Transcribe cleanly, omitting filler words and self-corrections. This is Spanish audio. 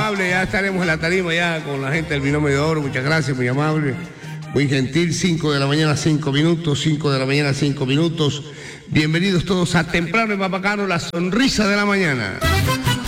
amable, ya estaremos en la tarima ya con la gente del Binomio de Oro. Muchas gracias, muy amable, muy gentil. 5 de la mañana, 5 minutos, 5 de la mañana, 5 minutos. Bienvenidos todos a Temprano y Bacano, la sonrisa de la mañana.